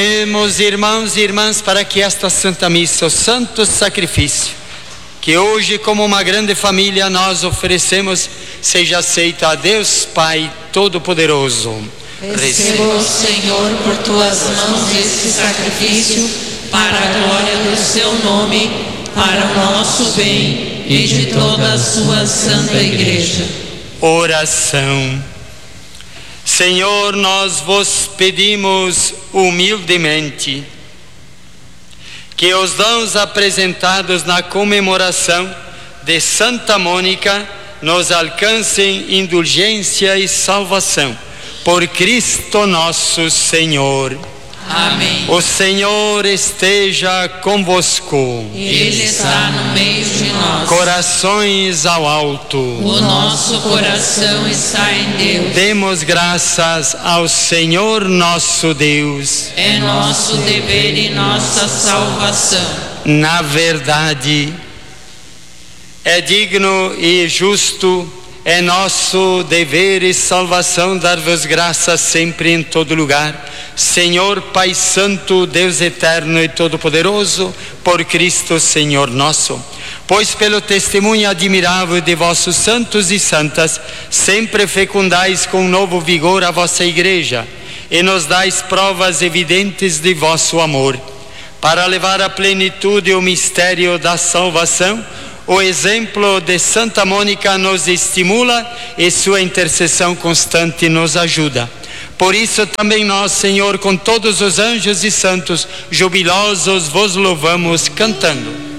Meus irmãos e irmãs, para que esta Santa Missa, o Santo Sacrifício, que hoje como uma grande família nós oferecemos, seja aceita a Deus Pai Todo-Poderoso. Receba, Senhor, por tuas mãos este sacrifício, para a glória do seu nome, para o nosso bem e de toda a sua santa Igreja. Oração. Senhor, nós vos pedimos humildemente que os dons apresentados na comemoração de Santa Mônica nos alcancem indulgência e salvação. Por Cristo nosso Senhor. Amém. O Senhor esteja convosco. Ele está no meio de nós. Corações ao alto. O nosso coração está em Deus. Demos graças ao Senhor nosso Deus. É nosso dever e nossa salvação. Na verdade, é digno e justo, é nosso dever e salvação dar-vos graças sempre em todo lugar, Senhor Pai Santo, Deus eterno e todo-poderoso, por Cristo Senhor nosso. Pois pelo testemunho admirável de vossos santos e santas, sempre fecundais com novo vigor a vossa Igreja, e nos dais provas evidentes de vosso amor. Para levar à plenitude o mistério da salvação, o exemplo de Santa Mônica nos estimula e sua intercessão constante nos ajuda. Por isso também nós, Senhor, com todos os anjos e santos, jubilosos vos louvamos cantando.